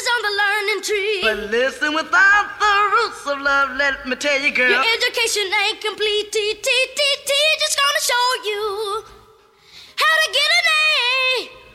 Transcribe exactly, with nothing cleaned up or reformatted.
is on the learning tree. But listen, without the roots of love, let me tell you, girl, your education ain't complete. T T T T just gonna show